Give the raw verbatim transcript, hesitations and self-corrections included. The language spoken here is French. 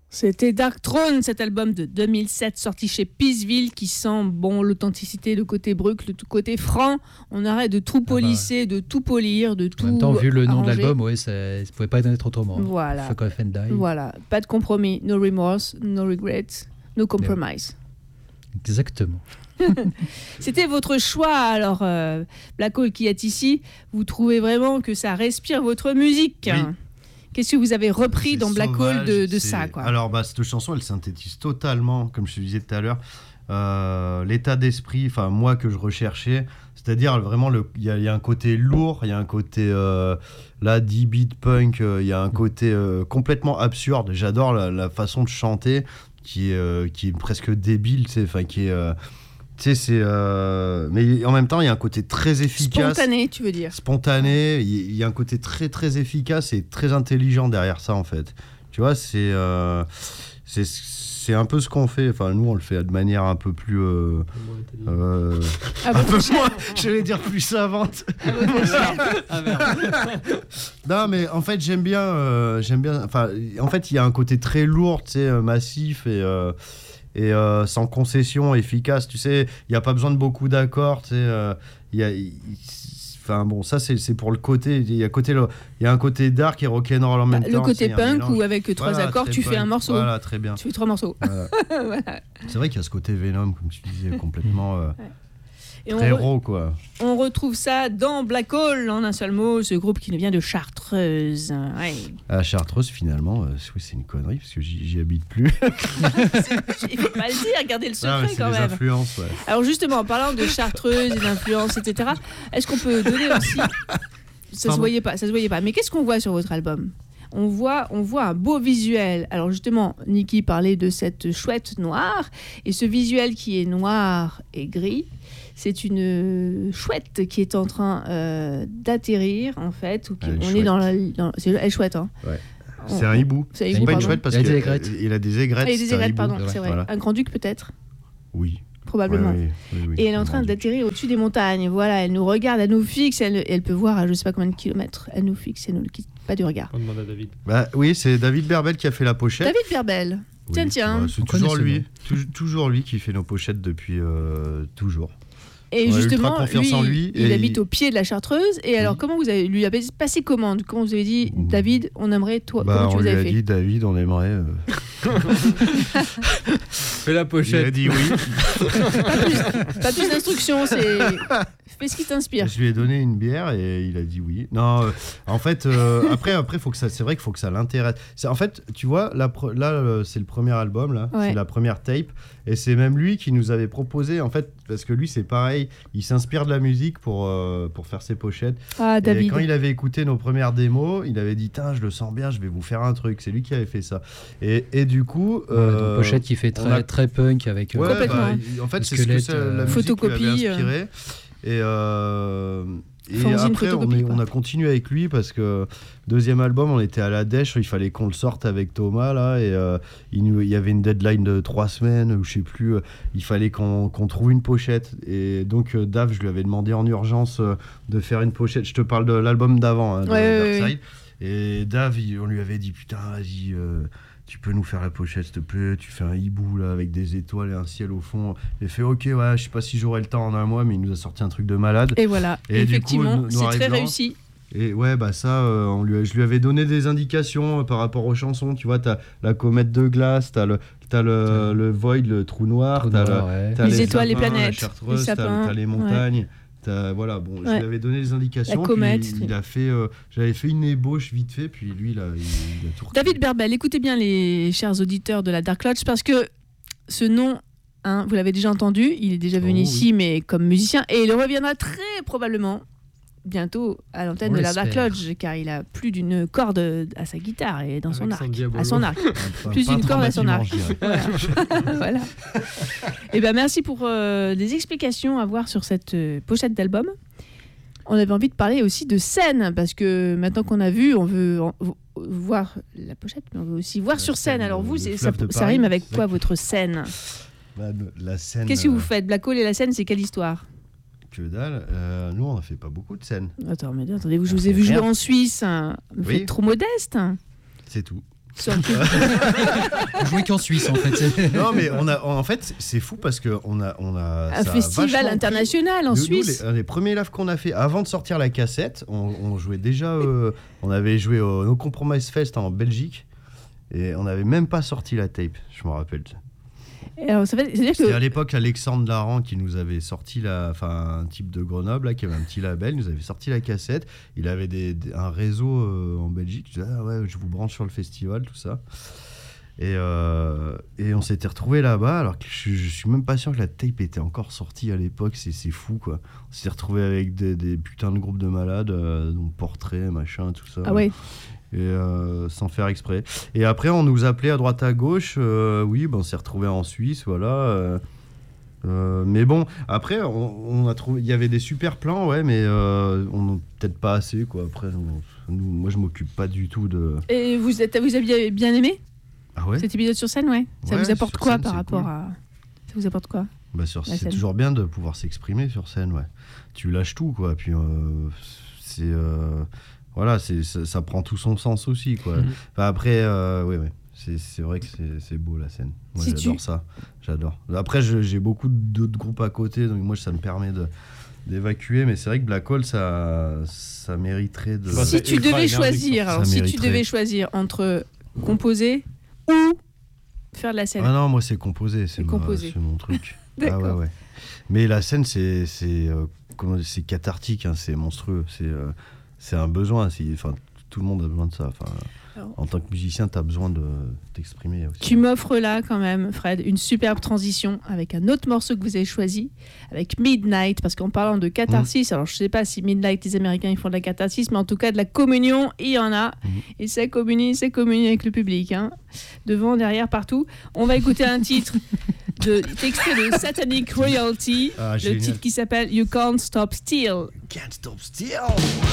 C'était Dark Throne, cet album de deux mille sept sorti chez Peaceville qui sent bon l'authenticité, le côté brut, le côté franc. On arrête de tout polisser, ah bah. de tout polir, de tout. En même temps, vu le nom arranger. de l'album, ouais, ça ne pouvait pas être autrement. Voilà. Fuck Off and Die. Voilà. Pas de compromis, no remorse, no regrets, no compromise. Exactement. C'était votre choix. Alors, euh, Black Hole qui est ici, vous trouvez vraiment que ça respire votre musique. Oui. Qu'est-ce que vous avez repris c'est dans Black sauvage, Hole de, de c'est... ça quoi. Alors, bah, cette chanson, elle synthétise totalement, comme je te disais tout à l'heure, euh, l'état d'esprit, enfin, moi, que je recherchais. C'est-à-dire, vraiment, il y, y a un côté lourd, il y a un côté, euh, là, dix beat punk, il euh, y a un côté euh, complètement absurde. J'adore la, la façon de chanter qui est, euh, qui est presque débile, tu sais, enfin, qui est... Euh, Tu sais, c'est. Euh... Mais en même temps, il y a un côté très efficace. Spontané, tu veux dire. Spontané. Il y a un côté très, très efficace et très intelligent derrière ça, en fait. Tu vois, c'est. Euh... C'est, c'est un peu ce qu'on fait. Enfin, nous, on le fait de manière un peu plus. Euh... Euh... Ah, un peu moins. Je vais dire plus savante. Ah, non, mais en fait, j'aime bien. Euh... J'aime bien. Enfin, en fait, il y a un côté très lourd, tu sais, massif et. Euh... et euh, sans concession, efficace, tu sais, il n'y a pas besoin de beaucoup d'accords, tu sais, euh, y a, y, enfin bon, ça c'est, c'est pour le côté, il y a côté, il y a un côté dark et rock'n'roll en même le temps. Le côté punk où avec trois voilà, accords tu punk. fais un morceau. Voilà, très bien. Tu fais trois morceaux. Voilà. Voilà. C'est vrai qu'il y a ce côté Venom, comme tu disais, complètement euh, ouais. Et très on re- raw, quoi. On retrouve ça dans Black Hole, en un seul mot, ce groupe qui nous vient de Chartreuse. Ouais. À Chartreuse, finalement, euh, oui, c'est une connerie, parce que j'y, j'y habite plus. Il faut pas le dire, garder le secret ah, c'est quand les même. Influences, ouais. Alors justement, en parlant de Chartreuse et d'influence, et cetera, est-ce qu'on peut donner aussi... Ça Pardon. se voyait pas, ça se voyait pas. Mais qu'est-ce qu'on voit sur votre album ? On voit, on voit un beau visuel. Alors justement, Niki parlait de cette chouette noire. Et ce visuel qui est noir et gris, c'est une chouette qui est en train euh, d'atterrir, en fait. Ou qui, on chouette. est dans la... Dans, c'est, elle est chouette, hein. Ouais. C'est un hibou. C'est, c'est hibou, pas pardon. une chouette parce qu'il a des aigrettes. Ah, il a des aigrettes, pardon, c'est vrai. Voilà. Un grand-duc peut-être ? Oui. Probablement. Oui, oui, oui, oui, et elle est en train d'atterrir au-dessus des montagnes. Voilà, elle nous regarde, elle nous fixe, elle, elle peut voir à je sais pas combien de kilomètres. Elle nous fixe, elle nous quitte pas du regard. On demande à David. Bah oui, c'est David Berbel qui a fait la pochette. David Berbel. Oui, tiens, tiens. Bah, c'est toujours lui, toujours lui qui fait nos pochettes depuis euh, toujours. Et on justement, lui, en lui, il et habite il... au pied de la Chartreuse. Et alors, oui. comment vous avez lui avez passé commande ? Comment vous avez dit, David, on aimerait toi bah, comment tu on vous lui avez a fait ? dit, David, on aimerait. Euh... Fais la pochette. Il a dit oui. pas, plus, pas plus d'instructions, c'est fais ce qui t'inspire. Je lui ai donné une bière et il a dit oui. Non, euh, en fait, euh, après, après, faut que ça, c'est vrai qu'il faut que ça l'intéresse. C'est, en fait, tu vois, là, là euh, c'est le premier album, là, ouais. c'est la première tape, et c'est même lui qui nous avait proposé, en fait, parce que lui, c'est pareil, il s'inspire de la musique pour euh, pour faire ses pochettes. Ah, David. Et quand il avait écouté nos premières démos, il avait dit, tiens, je le sens bien, je vais vous faire un truc. C'est lui qui avait fait ça. Et, et du coup, euh, une pochette qui fait très a... très punk avec. Ouais, complètement. Bah, en fait, c'est ce que c'est, la musique photocopie, qui l'avait inspiré. Et, euh, et Fanzine, après, on, est, on a continué avec lui parce que deuxième album, on était à la dèche, il fallait qu'on le sorte avec Thomas là, et euh, il, il y avait une deadline de trois semaines ou je sais plus. Euh, il fallait qu'on, qu'on trouve une pochette. Et donc euh, Dave, je lui avais demandé en urgence euh, de faire une pochette. Je te parle de l'album d'avant, hein, de ouais, Dark Side. Ouais. Et Dave, il, on lui avait dit putain, vas-y. Euh, tu peux nous faire la pochette, s'il te plaît, tu fais un hibou là, avec des étoiles et un ciel au fond. Il a fait ok, ouais, je sais pas si j'aurai le temps en un mois, mais il nous a sorti un truc de malade. Et voilà, et effectivement, coup, c'est très blanc, réussi. Et ouais, bah ça, euh, on lui a, je lui avais donné des indications euh, par rapport aux chansons. Tu vois, t'as la comète de glace, t'as le, t'as le, le void, le trou noir, trou t'as, noir le, ouais. t'as les, les étoiles, sapins, les planètes, les sapins, t'as, t'as les montagnes. Ouais. T'as, voilà, bon, ouais. je lui avais donné des indications. La comète. Puis il a fait, euh, j'avais fait une ébauche vite fait, puis lui, il a, il, il a tout retrouvé. David Berbel, écoutez bien les chers auditeurs de la Dark Lodge, parce que ce nom, hein, vous l'avez déjà entendu, il est déjà venu oh, ici, oui. mais comme musicien, et il reviendra très probablement bientôt à l'antenne On de l'espère. La Dark Lodge, car il a plus d'une corde à sa guitare et dans son arc, à son arc, plus d'une corde à son arc. Voilà. Voilà. Et ben merci pour euh, les explications à voir sur cette euh, pochette d'album. On avait envie de parler aussi de scène, parce que maintenant qu'on a vu, on veut en, voir la pochette, mais on veut aussi voir la sur scène. scène. Alors vous, c'est, ça, ça rime avec quoi votre scène ? Bah, la scène. Qu'est-ce que vous faites ? Black Hole et la scène, c'est quelle histoire ? Que dalle. Euh, nous, on n'a fait pas beaucoup de scènes. Attends, mais attendez, vous, je vous ai vu jouer en Suisse. Hein. Vous oui. êtes trop modeste. C'est tout. On jouait qu'en Suisse en fait. Non mais on a, en fait c'est fou parce que on a, on a un festival international en nous, Suisse. Nous, les, les premiers lives qu'on a fait avant de sortir la cassette, on, on jouait déjà, euh, on avait joué au No Compromise Fest en Belgique et on n'avait même pas sorti la tape, je me rappelle. Alors, ça veut dire C'était que... à l'époque Alexandre Laran qui nous avait sorti la, enfin un type de Grenoble là, qui avait un petit label, nous avait sorti la cassette. Il avait des, des, un réseau euh, en Belgique. Je disais, ah ouais, je vous branche sur le festival, tout ça. Et, euh, et on s'était retrouvés là-bas, alors que je, je suis même pas sûr que la tape était encore sortie à l'époque. C'est, c'est fou quoi. On s'était retrouvés avec des, des putains de groupes de malades, euh, donc portraits, machin, tout ça. Ah ouais. Et euh, sans faire exprès. Et après, on nous appelait à droite à gauche. Euh, oui, ben, on s'est retrouvés en Suisse, voilà. Euh, euh, mais bon, après, on, on a trouvé. Il y avait des super plans, ouais, mais euh, on peut-être pas assez, quoi. Après, nous, nous, moi, je m'occupe pas du tout de. Et vous êtes, vous avez bien aimé ah ouais cet épisode sur scène, ouais. Ça ouais, vous apporte quoi scène, par rapport cool. à Ça vous apporte quoi bah sur, c'est scène. Toujours bien de pouvoir s'exprimer sur scène, ouais. Tu lâches tout, quoi. Puis euh, c'est. Euh, Voilà, c'est, ça, ça prend tout son sens aussi, quoi. Mmh. Enfin, après, euh, oui, oui, c'est, c'est vrai que c'est, c'est beau la scène. Moi, si j'adore tu... ça, j'adore. Après, je, j'ai beaucoup d'autres groupes à côté, donc moi, ça me permet de, d'évacuer. Mais c'est vrai que Black Hole, ça, ça mériterait de. Si ça tu devais choisir, alors, si tu devais choisir entre composer ou faire de la scène. Ah non, moi, c'est composer, c'est, ma, c'est mon truc. D'accord. Ah ouais, ouais. Mais la scène, c'est, c'est, euh, comment, c'est cathartique, hein, c'est monstrueux, c'est. Euh, C'est un besoin, c'est, enfin, tout le monde a besoin de ça. Enfin, alors, en tant que musicien, tu as besoin de t'exprimer aussi. Tu m'offres là, quand même, Fred, une superbe transition avec un autre morceau que vous avez choisi, avec Midnight, parce qu'en parlant de catharsis, mmh. alors je ne sais pas si Midnight, les Américains, ils font de la catharsis, mais en tout cas, de la communion, il y en a. Mmh. Et ça communie, ça communie avec le public, hein. Devant, derrière, partout. On va écouter un titre de, extrait de Satanic Royalty, ah, le génial. Titre qui s'appelle You Can't Stop Still. You Can't Stop Still.